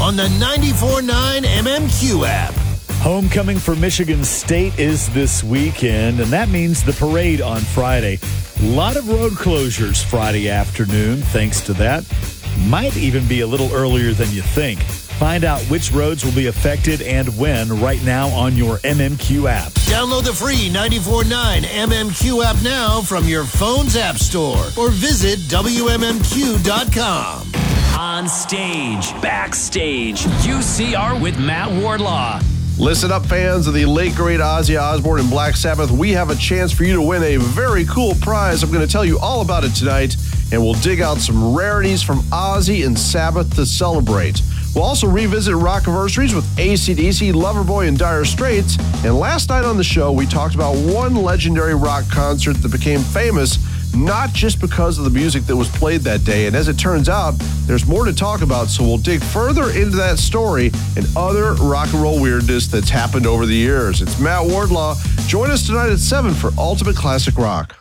on the 94.9 MMQ app. Homecoming for Michigan State is this weekend, and that means the parade on Friday. A lot of road closures Friday afternoon, thanks to that. Might even be a little earlier than you think. Find out which roads will be affected and when right now on your MMQ app. Download the free 94.9 MMQ app now from your phone's app store or visit WMMQ.com. On stage, backstage, UCR with Matt Wardlaw. Listen up, fans of the late great Ozzy Osbourne and Black Sabbath. We have a chance for you to win a very cool prize. I'm going to tell you all about it tonight, and we'll dig out some rarities from Ozzy and Sabbath to celebrate. We'll also revisit Rockiversaries with AC/DC, Loverboy, and Dire Straits. And last night on the show, we talked about one legendary rock concert that became famous, not just because of the music that was played that day. And as it turns out, there's more to talk about, so we'll dig further into that story and other rock and roll weirdness that's happened over the years. It's Matt Wardlaw. Join us tonight at 7 for Ultimate Classic Rock.